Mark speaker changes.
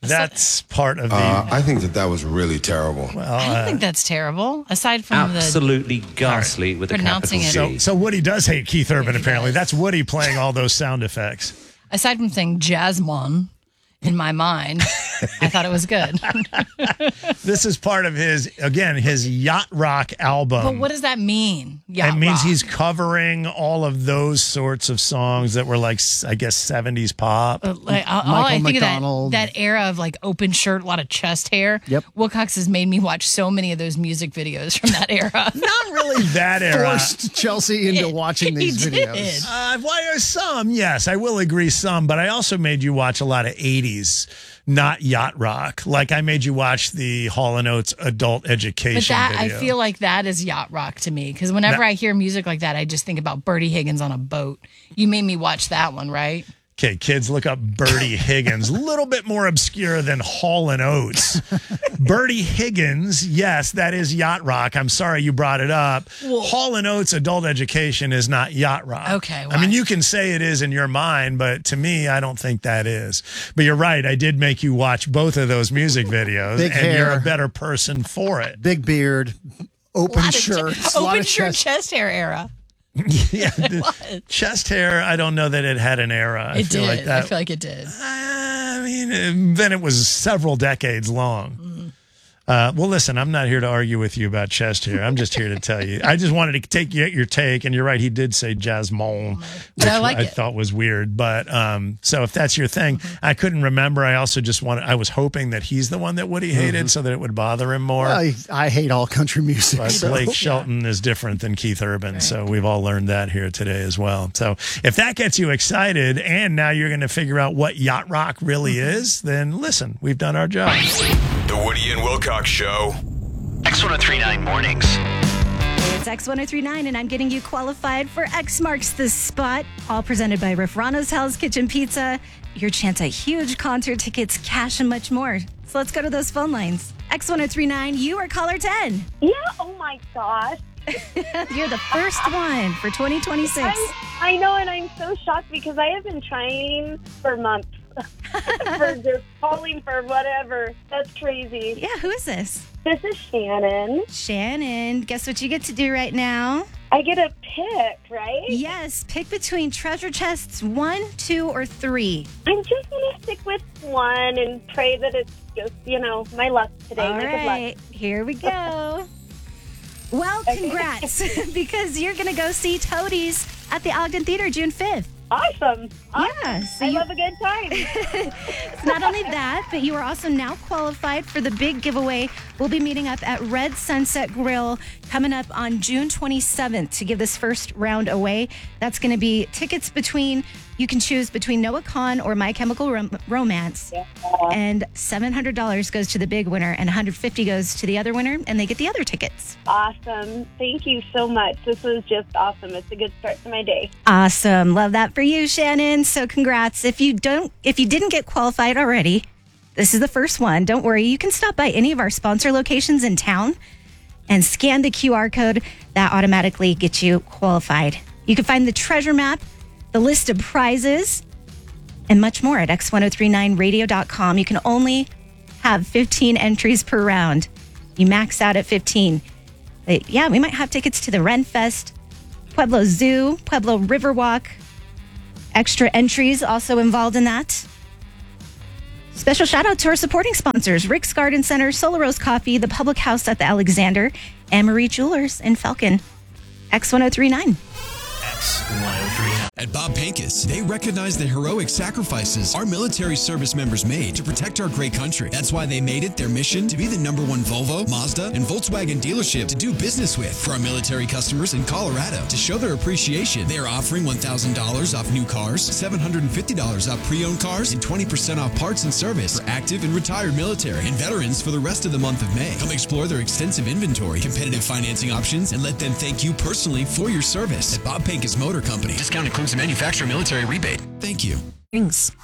Speaker 1: That's part of the...
Speaker 2: I think that was really terrible.
Speaker 1: Well,
Speaker 3: I don't think that's terrible. Aside from
Speaker 4: absolutely ghastly with a
Speaker 3: pronouncing
Speaker 4: capital G.
Speaker 1: So Woody does hate Keith Urban, apparently. That's Woody playing all those sound effects.
Speaker 3: aside from saying Jasmine in my mind, I thought it was good.
Speaker 1: This is part of his Yacht Rock album.
Speaker 3: But what does that mean? Yacht
Speaker 1: It means
Speaker 3: rock?
Speaker 1: he's covering all of those sorts of songs that were like, I guess, 70s pop.
Speaker 3: Like, all
Speaker 5: Michael
Speaker 3: I think
Speaker 5: McDonald.
Speaker 3: of that era of like open shirt, a lot of chest hair.
Speaker 5: Yep.
Speaker 3: Wilcox has made me watch so many of those music videos from that era.
Speaker 1: Not really that era.
Speaker 5: Forced Chelsea into watching these
Speaker 3: He
Speaker 5: videos.
Speaker 3: did.
Speaker 1: Why are some? Yes, I will agree some, but I also made you watch a lot of 80s, not yacht rock. Like I made you watch the Hall & Oates adult education
Speaker 3: But that
Speaker 1: video.
Speaker 3: I feel like that is yacht rock to me because whenever I hear music like that, I just think about Bertie Higgins on a boat. You made me watch that one, right?
Speaker 1: Okay, kids, look up Bertie Higgins. A little bit more obscure than Hall & Oates. Bertie Higgins, yes, that is yacht rock. I'm sorry you brought it up.
Speaker 3: Well,
Speaker 1: Hall & Oates adult education is not yacht rock.
Speaker 3: Okay,
Speaker 1: I mean, you can say it is in your mind, but to me, I don't think that is. But you're right. I did make you watch both of those music videos,
Speaker 5: Big
Speaker 1: and you're
Speaker 5: hair.
Speaker 1: a better person for it.
Speaker 5: Big beard, open shirts, a lot
Speaker 3: open
Speaker 5: of
Speaker 3: shirt
Speaker 5: chest.
Speaker 3: chest hair era.
Speaker 1: Yeah, the chest hair, I don't know that it had an era. I
Speaker 3: It
Speaker 1: feel
Speaker 3: did.
Speaker 1: like that.
Speaker 3: I feel like it did.
Speaker 1: I mean, then it was several decades long. Well, listen, I'm not here to argue with you about chest hair. I'm just here to tell you. I just wanted to take your take, and you're right. He did say Jasmine, which
Speaker 3: I like
Speaker 1: I
Speaker 3: it.
Speaker 1: thought was weird. But so if that's your thing, I couldn't remember. I also just I was hoping that he's the one that Woody hated, so that it would bother him more.
Speaker 5: I hate all country music.
Speaker 1: But
Speaker 5: so-
Speaker 1: Blake Shelton is different than Keith Urban, so we've all learned that here today as well. So if that gets you excited, and now you're going to figure out what yacht rock really is, then listen, we've done our job.
Speaker 6: The Woody and Wilcox Show.
Speaker 7: X1039 Mornings.
Speaker 8: It's X1039, and I'm getting you qualified for X Marks the Spot, all presented by Rifrano's Hell's Kitchen Pizza. Your chance at huge concert tickets, cash, and much more. So let's go to those phone lines. X1039, you are caller 10.
Speaker 9: Yeah, oh my gosh.
Speaker 8: You're the first one for 2026.
Speaker 9: I know, and I'm so shocked because I have been trying for months for just calling for whatever. That's crazy.
Speaker 8: Yeah, who is this?
Speaker 9: This is Shannon.
Speaker 8: Shannon, guess what you get to do right now?
Speaker 9: I get a pick, right?
Speaker 8: Yes, pick between treasure chests 1, 2, or 3.
Speaker 9: I'm just going to stick with one and pray that it's just, my luck today.
Speaker 8: All
Speaker 9: my good luck.
Speaker 8: right, here we go. Well, congrats, because you're going to go see Toadies at the Ogden Theater June 5th.
Speaker 9: Awesome.
Speaker 8: Yeah, so
Speaker 9: I love a good time.
Speaker 8: Not only that, but you are also now qualified for the big giveaway. We'll be meeting up at Red Sunset Grill coming up on June 27th to give this first round away. That's going to be tickets you can choose between Noah Kahan or My Chemical Romance.
Speaker 9: Yeah.
Speaker 8: And $700 goes to the big winner and $150 goes to the other winner, and they get the other tickets.
Speaker 9: Awesome. Thank you so much. This was just awesome. It's a good start to my day.
Speaker 8: Awesome. Love that for you, Shannon. So congrats. If you didn't get qualified already, this is the first one. Don't worry. You can stop by any of our sponsor locations in town and scan the QR code. That automatically gets you qualified. You can find the treasure map, the list of prizes, and much more at x1039radio.com. You can only have 15 entries per round. You max out at 15. But yeah, we might have tickets to the Ren Fest, Pueblo Zoo, Pueblo Riverwalk. Extra entries also involved in that. Special shout out to our supporting sponsors, Rick's Garden Center, Solar Rose Coffee, the Public House at the Alexander, and Marie Jewelers in Falcon. X1039.
Speaker 7: X1039.
Speaker 10: At Bob Pincus, they recognize the heroic sacrifices our military service members made to protect our great country. That's why they made it their mission to be the #1 Volvo, Mazda, and Volkswagen dealership to do business with. For our military customers in Colorado, to show their appreciation, they are offering $1,000 off new cars, $750 off pre-owned cars, and 20% off parts and service for active and retired military and veterans for the rest of the month of May. Come explore their extensive inventory, competitive financing options, and let them thank you personally for your service at Bob Pincus Motor Company.
Speaker 7: Discount includes the manufacturer military rebate.
Speaker 10: Thank you.
Speaker 8: Thanks.